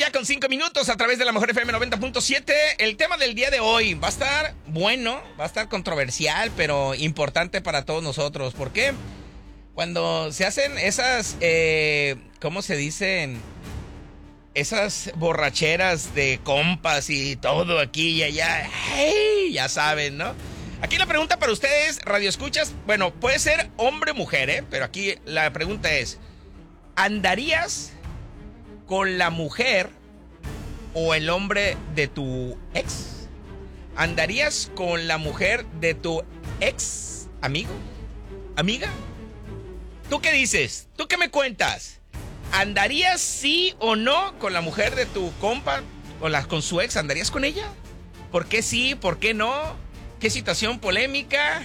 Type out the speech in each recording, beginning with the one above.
ya con 5 minutos a través de la Mejor FM 90.7. El tema del día de hoy va a estar bueno, va a estar controversial, pero importante para todos nosotros. ¿Por qué? Cuando se hacen esas, ¿cómo se dicen? Esas borracheras de compas y todo aquí y allá. ¡Hey! Ya saben, ¿no? Aquí la pregunta para ustedes, radioescuchas, bueno, puede ser hombre o mujer, ¿eh? Pero aquí la pregunta es, ¿andarías con la mujer o el hombre de tu ex? ¿Andarías con la mujer de tu ex amigo? ¿Amiga? ¿Tú qué dices? ¿Tú qué me cuentas? ¿Andarías sí o no con la mujer de tu compa con su ex? ¿Andarías con ella? ¿Por qué sí? ¿Por qué no? ¿Qué situación polémica?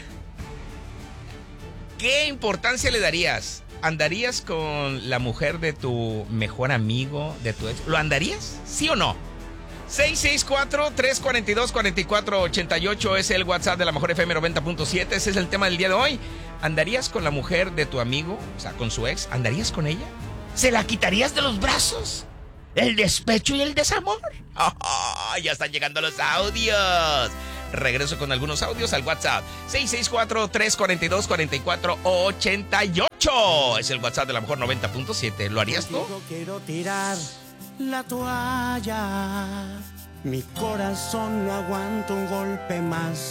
¿Qué importancia le darías? ¿Andarías con la mujer de tu mejor amigo, de tu ex? ¿Lo andarías? ¿Sí o no? 664-342-4488 es el WhatsApp de la Mejor FM 90.7. Ese es el tema del día de hoy. ¿Andarías con la mujer de tu amigo? O sea, con su ex. ¿Andarías con ella? ¿Se la quitarías de los brazos? ¿El despecho y el desamor? ¡Oh, ya están llegando los audios! Regreso con algunos audios al WhatsApp. 664-342-4488. Es el WhatsApp de la Mejor 90.7. ¿Lo harías tú? Quiero tirar la toalla. Mi corazón no aguanta un golpe más.